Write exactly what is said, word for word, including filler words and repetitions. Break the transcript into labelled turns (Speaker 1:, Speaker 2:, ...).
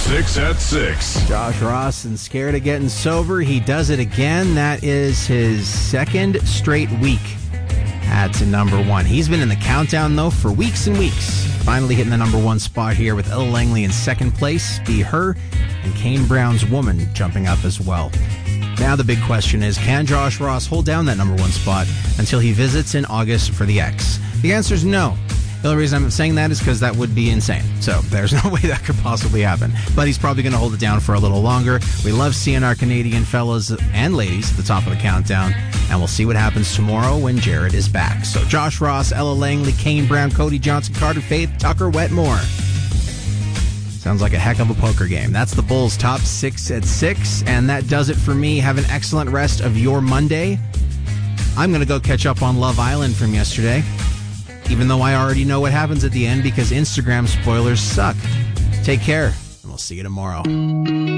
Speaker 1: Six at Six.
Speaker 2: Josh Ross and scared of getting sober. He does it again. That is his second straight week at number one. He's been in the countdown, though, for weeks and weeks. Finally hitting the number one spot here with Ella Langley in second place. Be Her and Kane Brown's Woman jumping up as well. Now the big question is, can Josh Ross hold down that number one spot until he visits in August for the X? The answer is no. The only reason I'm saying that is because that would be insane. So there's no way that could possibly happen. But he's probably going to hold it down for a little longer. We love seeing our Canadian fellas and ladies at the top of the countdown. And we'll see what happens tomorrow when Jared is back. So Josh Ross, Ella Langley, Kane Brown, Cody Johnson, Carter Faith, Tucker Wetmore. Sounds like a heck of a poker game. That's the Bulls' top six at six. And that does it for me. Have an excellent rest of your Monday. I'm going to go catch up on Love Island from yesterday, even though I already know what happens at the end because Instagram spoilers suck. Take care, and we'll see you tomorrow.